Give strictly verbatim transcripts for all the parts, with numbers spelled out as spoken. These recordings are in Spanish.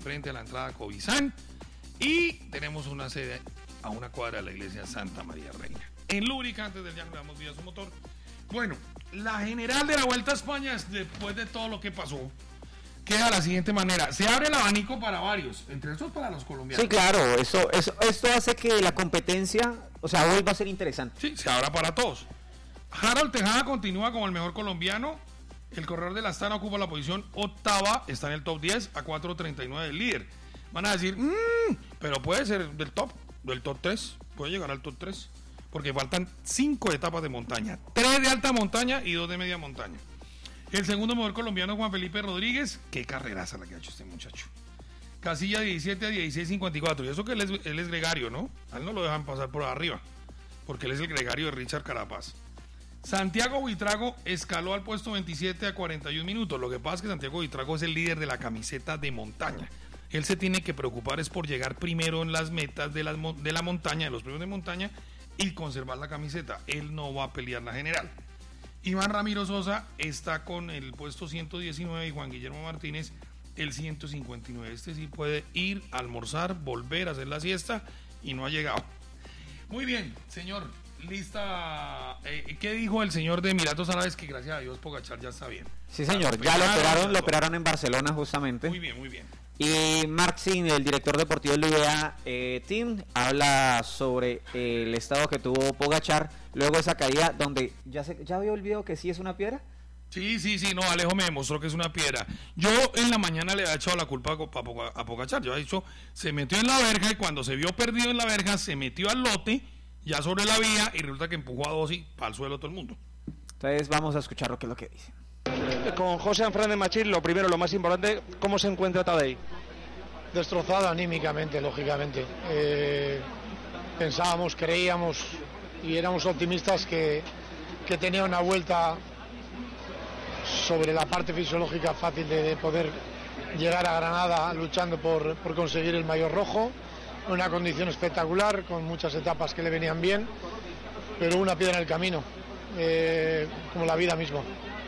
frente a la entrada a Covizán. Y tenemos una sede a una cuadra de la iglesia Santa María Reina. En lubricantes del Llano le damos vida a su motor. Bueno, la general de la Vuelta a España, después de todo lo que pasó, queda de la siguiente manera. Se abre el abanico para varios, entre esos para los colombianos. Sí, claro, eso, eso, esto hace que la competencia, o sea, hoy va a ser interesante. Sí, se abra para todos. Harold Tejada continúa como el mejor colombiano. El corredor de la Astana ocupa la posición octava, está en el top diez a cuatro treinta y nueve del líder. Van a decir, mmm, pero puede ser del top, del top tres, puede llegar al top tres, porque faltan cinco etapas de montaña, tres de alta montaña y dos de media montaña. El segundo mejor colombiano, Juan Felipe Rodríguez. Qué carreraza la que ha hecho este muchacho. Casilla diecisiete a dieciséis cincuenta y cuatro. Y eso que él es, él es gregario, ¿no? A él no lo dejan pasar por arriba, porque él es el gregario de Richard Carapaz. Santiago Buitrago escaló al puesto veintisiete a cuarenta y un minutos. Lo que pasa es que Santiago Buitrago es el líder de la camiseta de montaña. Él se tiene que preocupar es por llegar primero en las metas de, las, de la montaña, de los premios de montaña, y conservar la camiseta. Él no va a pelear la general. Iván Ramiro Sosa está con el puesto ciento diecinueve y Juan Guillermo Martínez el ciento cincuenta y nueve. Este sí puede ir a almorzar, volver a hacer la siesta y no ha llegado. Muy bien, señor. Lista. Eh, ¿Qué dijo el señor de Emiratos Árabes? Que gracias a Dios Pogačar ya está bien. Sí, señor. Ya lo operaron, lo operaron en Barcelona justamente. Muy bien, muy bien. Y Marc Sing, el director deportivo del U A E eh, Team, habla sobre eh, el estado que tuvo Pogačar luego de esa caída, donde ya se, ya vio el video que sí es una piedra. Sí, sí, sí, no, Alejo me demostró que es una piedra. Yo en la mañana le he echado la culpa a, a Pogačar. Yo he dicho, se metió en la verja y cuando se vio perdido en la verja, se metió al lote, ya sobre la vía, y resulta que empujó a dos y para el suelo todo el mundo. Entonces vamos a escuchar lo que es lo que dice. Con José Fernández Machín, lo primero, lo más importante, ¿cómo se encuentra Tadej? Destrozado anímicamente, lógicamente. Eh, pensábamos, creíamos y éramos optimistas que, que tenía una vuelta sobre la parte fisiológica fácil de, de poder llegar a Granada luchando por, por conseguir el maillot rojo. Una condición espectacular, con muchas etapas que le venían bien, pero una piedra en el camino, eh, como la vida misma.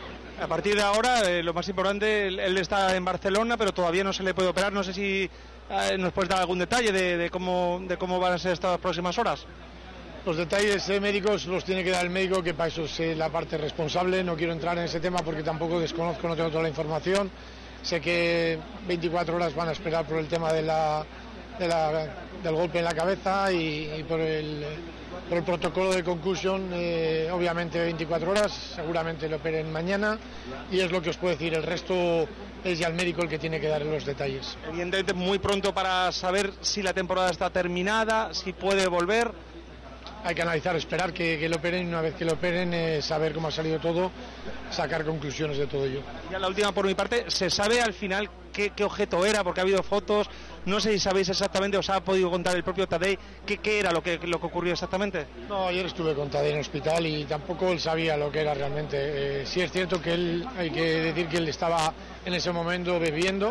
A partir de ahora, eh, lo más importante, él, él está en Barcelona, pero todavía no se le puede operar. No sé si eh, nos puedes dar algún detalle de, de, cómo, de cómo van a ser estas próximas horas. Los detalles eh, médicos los tiene que dar el médico, que para eso es eh, la parte responsable. No quiero entrar en ese tema porque tampoco desconozco, no tengo toda la información. Sé que veinticuatro horas van a esperar por el tema de la, de la, del golpe en la cabeza y, y por el... por el protocolo de concussion, eh, obviamente veinticuatro horas, seguramente lo operen mañana y es lo que os puedo decir. El resto es ya el médico el que tiene que dar los detalles. Evidentemente muy pronto para saber si la temporada está terminada, si puede volver. Hay que analizar, esperar que, que lo operen y una vez que lo operen, eh, saber cómo ha salido todo, sacar conclusiones de todo ello. Ya la última por mi parte, ¿se sabe al final qué, qué objeto era? Porque ha habido fotos, no sé si sabéis exactamente, os ha podido contar el propio Tadej qué, qué era lo que, lo que ocurrió exactamente. No, ayer estuve con Tadej en el hospital y tampoco él sabía lo que era realmente. Eh, sí es cierto que él, hay que decir que él estaba en ese momento bebiendo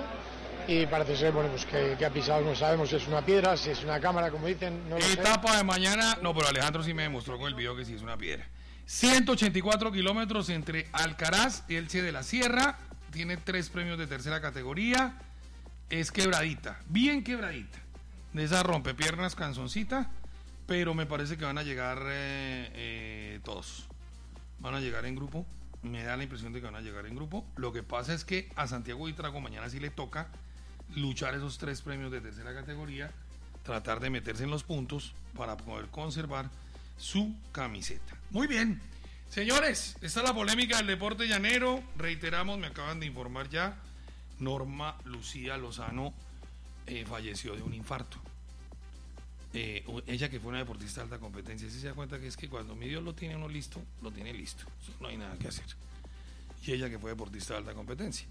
y parece ser, bueno, pues que, que ha pisado, no sabemos si es una piedra, si es una cámara, como dicen. No lo Etapa sé. de mañana, no, pero Alejandro sí me demostró con el video que sí es una piedra. ciento ochenta y cuatro kilómetros entre Alcaraz y Elche de la Sierra, tiene tres premios de tercera categoría, es quebradita, bien quebradita, de esa rompepiernas canzoncita, pero me parece que van a llegar eh, eh, todos, van a llegar en grupo, me da la impresión de que van a llegar en grupo. Lo que pasa es que a Santiago Buitrago mañana sí le toca luchar esos tres premios de tercera categoría, tratar de meterse en los puntos para poder conservar su camiseta. Muy bien, señores, esta es la polémica del deporte llanero. Reiteramos, me acaban de informar ya, Norma Lucía Lozano eh, falleció de un infarto. Eh, ella, que fue una deportista de alta competencia, ¿sí se da cuenta que es que cuando mi Dios lo tiene uno listo, lo tiene listo? Eso no hay nada que hacer. Y ella, que fue deportista de alta competencia.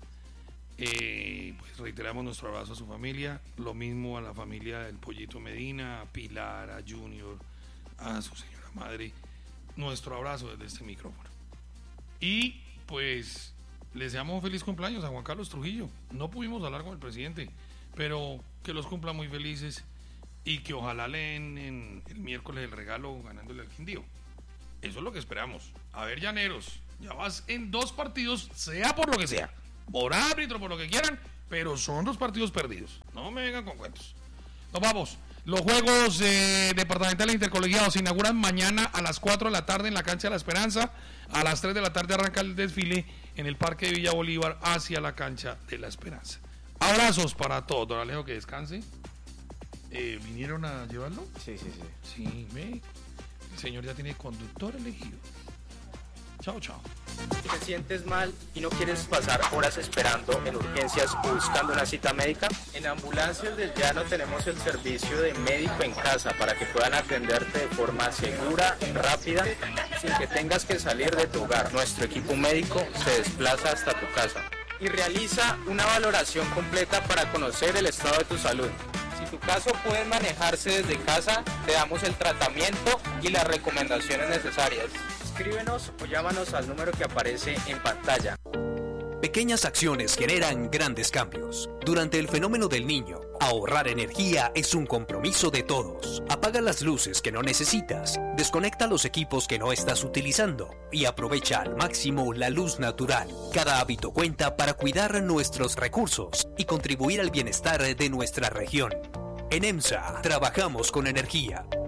Eh, pues reiteramos nuestro abrazo a su familia, lo mismo a la familia del Pollito Medina, a Pilar, a Junior, a su señora madre, nuestro abrazo desde este micrófono. Y pues les deseamos un feliz cumpleaños a Juan Carlos Trujillo. No pudimos hablar con el presidente, pero que los cumpla muy felices y que ojalá leen en el miércoles el regalo ganándole al Quindío. Eso es lo que esperamos. A ver, llaneros, ya vas en dos partidos, sea por lo que sea, por árbitro, por lo que quieran, pero son dos partidos perdidos. No me vengan con cuentos. Nos vamos. Los Juegos eh, Departamentales Intercolegiados se inauguran mañana a las cuatro de la tarde en la Cancha de la Esperanza. A las tres de la tarde arranca el desfile en el Parque de Villa Bolívar hacia la Cancha de la Esperanza. Abrazos para todos. Don Alejo, que descanse. Eh, ¿Vinieron a llevarlo? Sí, sí, sí. Sí, ve. El señor ya tiene conductor elegido. Chao, chao. ¿Te sientes mal y no quieres pasar horas esperando en urgencias o buscando una cita médica? En Ambulancias del Llano tenemos el servicio de médico en casa para que puedan atenderte de forma segura, rápida, sin que tengas que salir de tu hogar. Nuestro equipo médico se desplaza hasta tu casa y realiza una valoración completa para conocer el estado de tu salud. Si tu caso puede manejarse desde casa, te damos el tratamiento y las recomendaciones necesarias. Escríbenos o llámanos al número que aparece en pantalla. Pequeñas acciones generan grandes cambios. Durante el fenómeno del Niño, ahorrar energía es un compromiso de todos. Apaga las luces que no necesitas, desconecta los equipos que no estás utilizando y aprovecha al máximo la luz natural. Cada hábito cuenta para cuidar nuestros recursos y contribuir al bienestar de nuestra región. En EMSA trabajamos con energía.